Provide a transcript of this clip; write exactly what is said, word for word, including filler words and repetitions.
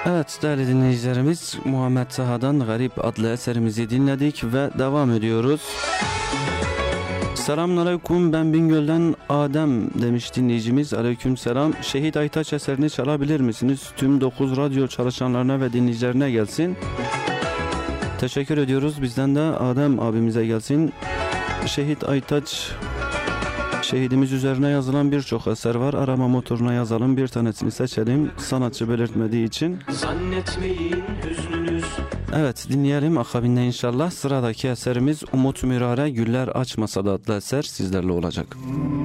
Evet değerli dinleyicilerimiz, Muhammed Taha'dan Garip adlı eserimizi dinledik ve devam ediyoruz. Selamünaleyküm, ben Bingöl'den Adem demiş dinleyicimiz. Aleykümselam. Şehit Aytaç eserini çalabilir misiniz? Tüm dokuz radyo çalışanlarına ve dinleyicilerine gelsin. Teşekkür ediyoruz. Bizden de Adem abimize gelsin. Şehit Aytaç, şehidimiz üzerine yazılan birçok eser var. Arama motoruna yazalım, bir tanesini seçelim. Sanatçı belirtmediği için. Zannetmeyin hüznünüz. Evet, dinleyelim akabinde inşallah. Sıradaki eserimiz Umut Mürare Güller Açmasa da adlı eser sizlerle olacak.